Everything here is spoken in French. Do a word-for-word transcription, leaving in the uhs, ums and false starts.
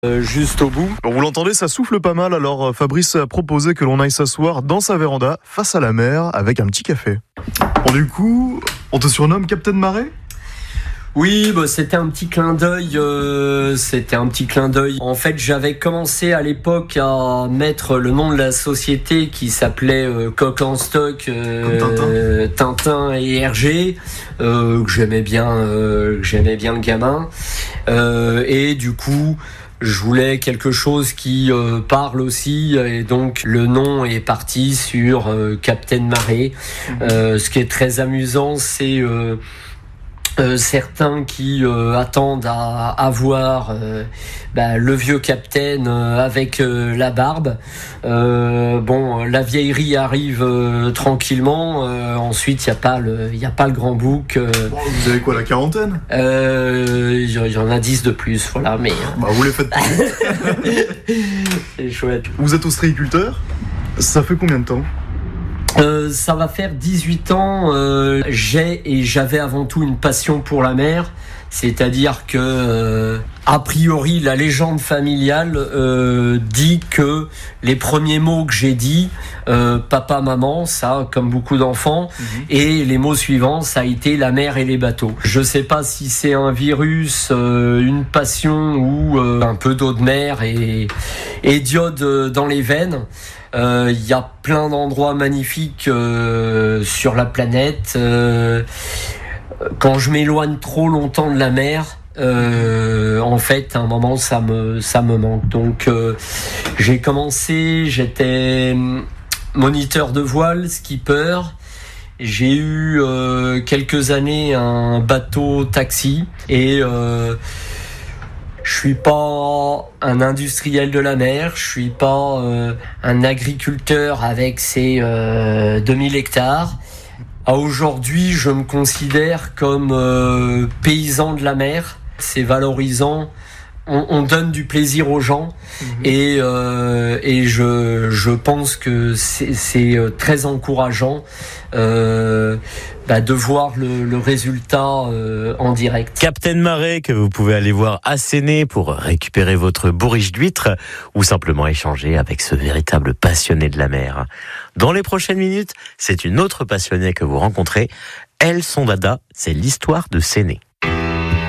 Euh, juste au bout. Bon, vous l'entendez, ça souffle pas mal, alors Fabrice a proposé que l'on aille s'asseoir dans sa véranda, face à la mer, avec un petit café. Bon, du coup, on te surnomme Captain Marée ? Oui, bah, c'était un petit clin d'œil. Euh, c'était un petit clin d'œil. En fait, j'avais commencé à l'époque à mettre le nom de la société qui s'appelait euh, Coq en stock, euh, Tintin. Tintin et Hergé, euh, que j'aimais bien, euh, que j'aimais bien le gamin. Euh, et du coup, je voulais quelque chose qui euh, parle aussi, et donc le nom est parti sur euh, Captain Marée. Euh, ce qui est très amusant, c'est euh, Euh, certains qui euh, attendent à, à voir euh, bah, le vieux capitaine euh, avec euh, la barbe. Euh, bon, la vieillerie arrive euh, tranquillement. Euh, ensuite, il y a pas le, il y a pas le grand bouc. Euh, bon, vous avez quoi, la quarantaine ? Euh, il y en a dix de plus, voilà. Mais bah, vous les faites pas. c'est chouette. Vous êtes ostréiculteur ? Ça fait combien de temps ? Euh, ça va faire dix-huit ans. Euh, j'ai et j'avais avant tout une passion pour la mer. C'est-à-dire que, euh, a priori, la légende familiale euh, dit que les premiers mots que j'ai dit, euh, papa, maman, ça, comme beaucoup d'enfants, mmh. et les mots suivants, ça a été la mer et les bateaux. Je sais pas si c'est un virus, euh, une passion ou euh, un peu d'eau de mer et, et d'iode dans les veines. Il euh, y a plein d'endroits magnifiques euh, sur la planète. Euh, quand je m'éloigne trop longtemps de la mer, euh, en fait, à un moment, ça me ça me manque. Donc, euh, j'ai commencé, j'étais moniteur de voile, skipper. J'ai eu euh, quelques années un bateau taxi et euh, je suis pas un industriel de la mer, je suis pas euh, un agriculteur avec ses euh, deux mille hectares. À aujourd'hui, je me considère comme euh, paysan de la mer. C'est valorisant. On, on donne du plaisir aux gens mmh. et, euh, et je, je pense que c'est, c'est très encourageant euh, bah, de voir le, le résultat euh, en direct. Captain Marée, que vous pouvez aller voir à Séné pour récupérer votre bourriche d'huîtres ou simplement échanger avec ce véritable passionné de la mer. Dans les prochaines minutes, c'est une autre passionnée que vous rencontrez. Elle, son dada, c'est l'histoire de Séné.